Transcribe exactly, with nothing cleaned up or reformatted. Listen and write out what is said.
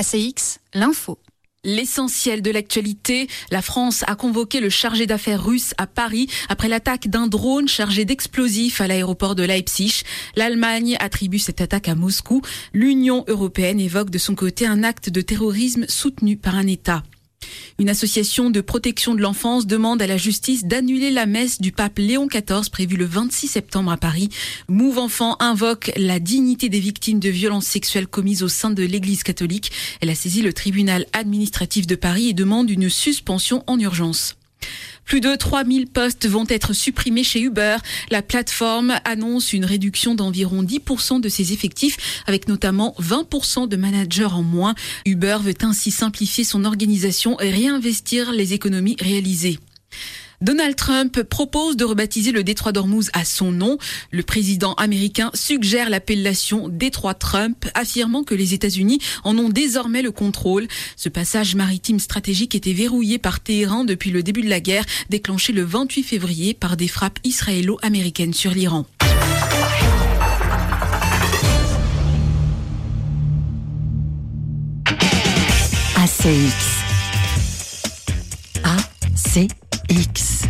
A C X, l'info. L'essentiel de l'actualité, la France a convoqué le chargé d'affaires russe à Paris après l'attaque d'un drone chargé d'explosifs à l'aéroport de Leipzig. L'Allemagne attribue cette attaque à Moscou. L'Union européenne évoque de son côté un acte de terrorisme soutenu par un État. Une association de protection de l'enfance demande à la justice d'annuler la messe du pape Léon quatorze prévue le vingt-six septembre à Paris. Move Enfant invoque la dignité des victimes de violences sexuelles commises au sein de l'Église catholique. Elle a saisi le tribunal administratif de Paris et demande une suspension en urgence. Plus de trois mille postes vont être supprimés chez Uber. La plateforme annonce une réduction d'environ dix pour cent de ses effectifs, avec notamment vingt pour cent de managers en moins. Uber veut ainsi simplifier son organisation et réinvestir les économies réalisées. Donald Trump propose de rebaptiser le détroit d'Ormuz à son nom. Le président américain suggère l'appellation détroit Trump, affirmant que les États-Unis en ont désormais le contrôle. Ce passage maritime stratégique était verrouillé par Téhéran depuis le début de la guerre, déclenché le vingt-huit février par des frappes israélo-américaines sur l'Iran. A C X. A C X.